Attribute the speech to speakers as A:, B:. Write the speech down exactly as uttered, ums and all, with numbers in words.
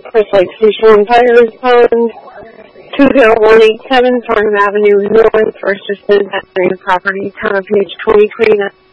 A: First Light Station Fire Respond two zero one eight seven, Farnham Avenue North, First Assistant at Green Property, Town of Page twenty twenty-nine.